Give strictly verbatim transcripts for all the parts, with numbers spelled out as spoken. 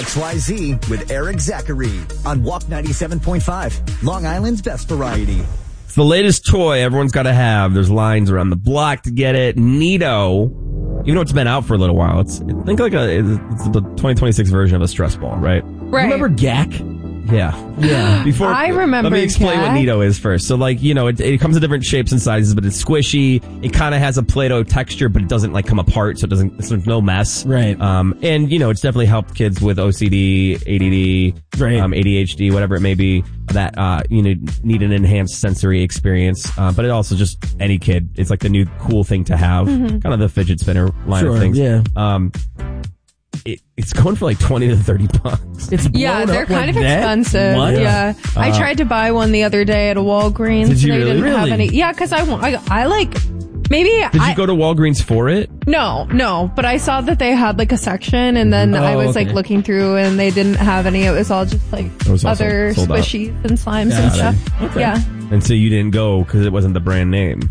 X Y Z with Eric Zachary on Walk ninety-seven point five, Long Island's best variety. It's the latest toy everyone's got to have. There's lines around the block to get it. Neato, even though it's been out for a little while, it's think like a it's the twenty twenty-six version of a stress ball, right? Right. Remember G A C? Yeah. Yeah. Before I remember Let me explain G A C. what Neato is first. So, like, you know, it, it comes in different shapes and sizes, but it's squishy. It kind of has a Play-Doh texture, but it doesn't, like, come apart, so it doesn't, it's no mess. Right. Um, and, you know, it's definitely helped kids with O C D, A D D, right. um, A D H D, whatever it may be, that, uh, you know, need an enhanced sensory experience. Uh, but it also just, any kid, it's like the new cool thing to have. Mm-hmm. Kind of the fidget spinner line Sure, of things. yeah. Um, It, it's going for like twenty to thirty bucks. It's Yeah, blown they're up kind like of that? expensive. What? Yeah, I Uh, tried to buy one the other day at a Walgreens. Did you and they really? didn't have Really? any. Yeah, because I want. I, I like. Maybe. Did I, you go to Walgreens for it? No, no. But I saw that they had like a section, and then Oh, I was okay. like looking through, and they didn't have any. It was all just like was also other sold out. squishies and slimes and Got it. stuff. Okay. Yeah, And so you didn't go because it wasn't the brand name.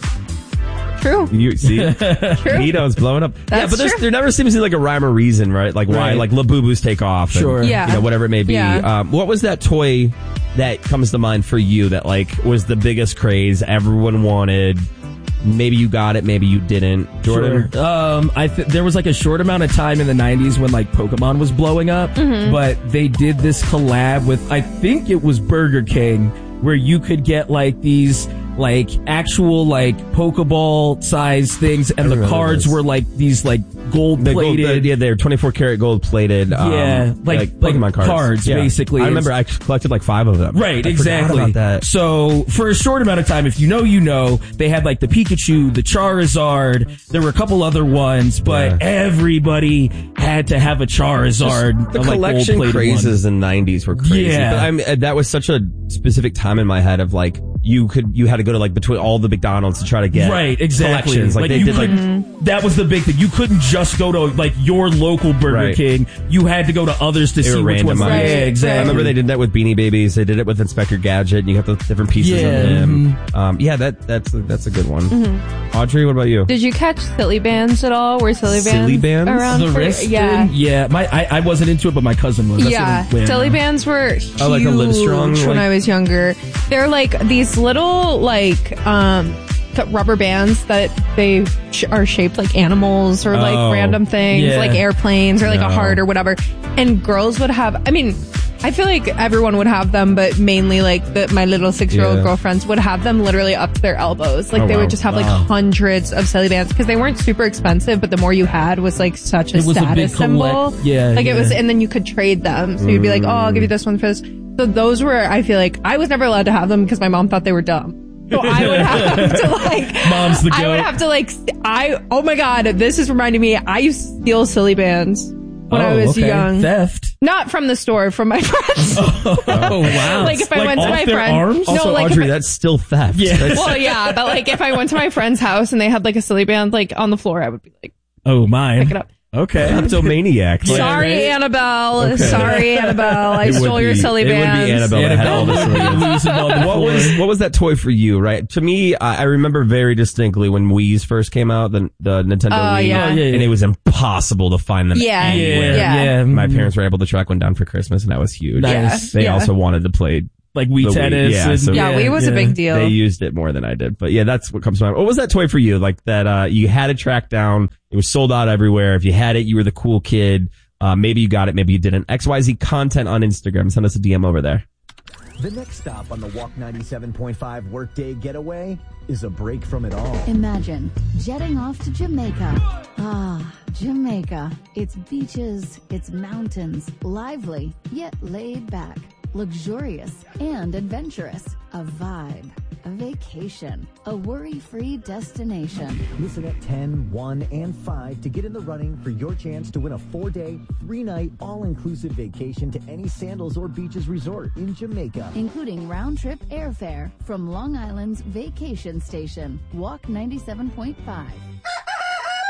true. You see, True. Neato's blowing up. yeah, That's but there's, true. there never seems to be like a rhyme or reason, right? Like why, Right. like Labubu's take off. and, Sure. Yeah. You know, whatever it may be. Yeah. Um, what was that toy that comes to mind for you that like was the biggest craze everyone wanted? Maybe you got it, maybe you didn't. Jordan? Sure. Um, I th- there was like a short amount of time in the nineties when like Pokemon was blowing up, Mm-hmm. but they did this collab with, I think it was Burger King, where you could get like these like actual like Pokeball size things, and I the remember cards this. were like these like gold The gold, plated. the, yeah, they're twenty-four karat gold plated. Um, Yeah, like- like Pokemon cards. cards, Yeah. basically. I remember I collected like five of them. Right, I exactly. forgot about that. So for a short amount of time, if you know, you know, they had like the Pikachu, the Charizard. There were a couple other ones, but Yeah. everybody had to have a Charizard. The a, like, collection gold-plated crazes in the nineties were crazy. Yeah. But I mean, that was such a specific time in my head of like, you could, you had to go to like between all the McDonald's to try to get Right, exactly. collections. Like, Like, they you did like, couldn't- that was the big thing. You couldn't just go to like your local Burger Right. King. You had to go to others to They see were which ones. randomized. Right, Yeah, exactly. I remember they did that with Beanie Babies. They did it with Inspector Gadget. And you have the different pieces Yeah, of him. Um, yeah, that, that's, that's a good one. Audrey, what about you? Did you catch Silly Bands at all? Were Silly Bands, Silly Bands? around? the for- wrist yeah. thing? Yeah. My I, I wasn't into it, but my cousin was. That's Yeah, what I'm- Silly Bands were huge Oh, like a Livestrong, when like- I was younger. They're like these little like um th- rubber bands that they sh- are shaped like animals or like Oh, random things, yeah. like airplanes or like No. a heart or whatever. And girls would have. I mean, I feel like everyone would have them, but mainly like the, my little six-year-old Yeah. girlfriends would have them literally up to their elbows. Like Oh, they wow. would just have like Wow. hundreds of Silly Bands because they weren't super expensive, but the more you had was like such a It was a status big symbol. collect- yeah, like it was, yeah. and then you could trade them. So you'd be like, oh, I'll give you this one for this. So those were, I feel like, I was never allowed to have them because my mom thought they were dumb. So I would have to like, Mom's the I would goat. have to like, I, oh my God, this is reminding me, I used to steal Silly Bands when I Oh, was okay. young. Theft. Not from the store, from my friends. Oh wow! Like if I Like went to off my their friend, arms? no, Also, like if Audrey, I- that's still theft. Yeah. That's- well, yeah, but like if I went to my friend's house and they had like a Silly Band like on the floor, I would be like, Oh mine. pick it up. Okay. Kleptomaniac. Like, Sorry, right? Annabelle. Okay. Sorry, Annabelle. I it would stole your be- Silly it Bands. would be Annabelle that had all the Silly Bands. Losing on the What floor. was what was that toy for you? Right, to me, I, I remember very distinctly when Wii's first came out, the the Nintendo Oh, Wii, yeah. Oh, yeah, yeah. and it was impossible to find them Yeah, anywhere. yeah. yeah. My mm, parents were able to track one down for Christmas, and that was huge. Nice. They Yeah. also wanted to play. like Wii the Wii, tennis. yeah, and- so- Yeah, Wii was a big deal. They used it more than I did, but yeah, that's what comes to mind. What was that toy for you? Like that, uh, you had to track down. It was sold out everywhere. If you had it, you were the cool kid. Uh, maybe you got it, maybe you didn't. X Y Z content on Instagram. Send us a D M over there. The next stop on the Walk ninety-seven point five Workday Getaway is a break from it all. Imagine jetting off to Jamaica. Ah, Jamaica. It's beaches, it's mountains, lively, yet laid back, luxurious and adventurous. A vibe, a vacation, a worry-free destination. Listen at ten, one, and five to get in the running for your chance to win a four-day, three-night, all-inclusive vacation to any Sandals or Beaches resort in Jamaica. Including round-trip airfare from Long Island's vacation station. Walk ninety-seven point five.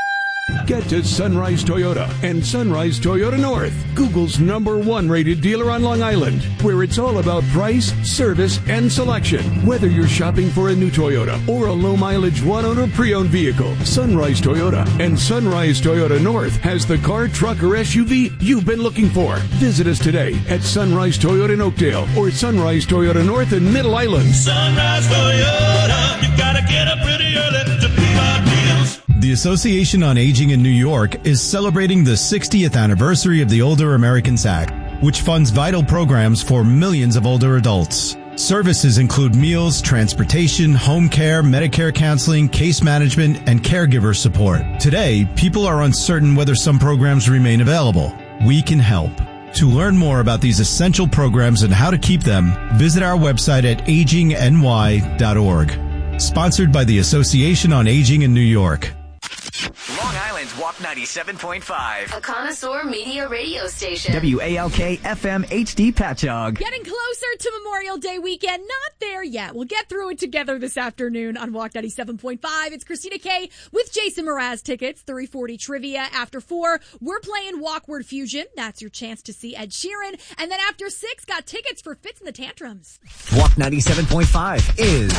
Get to Sunrise Toyota and Sunrise Toyota North, Google's number one rated dealer on Long Island, where it's all about price, service, and selection. Whether you're shopping for a new Toyota or a low mileage one owner pre-owned vehicle, Sunrise Toyota and Sunrise Toyota North has the car, truck, or S U V you've been looking for. Visit us today at Sunrise Toyota in Oakdale or Sunrise Toyota North in Middle Island. Sunrise Toyota, you gotta get up pretty early to beat our deals. The Association on Aging in New York is celebrating the sixtieth anniversary of the Older Americans Act, which funds vital programs for millions of older adults. Services include meals, transportation, home care, Medicare counseling, case management, and caregiver support. Today, people are uncertain whether some programs remain available. We can help. To learn more about these essential programs and how to keep them, visit our website at aging n y dot org. Sponsored by the Association on Aging in New York. Long Island's W A P ninety-seven point five. A connoisseur media radio station. W A L K F M H D Patchogue. Getting closer to Memorial Day weekend. Not there yet. We'll get through it together this afternoon on W A P ninety-seven point five. It's Christina K with Jason Mraz tickets. three forty trivia. After four, we're playing Walkward Fusion. That's your chance to see Ed Sheeran. And then after six, got tickets for Fits and the Tantrums. W A P ninety-seven point five is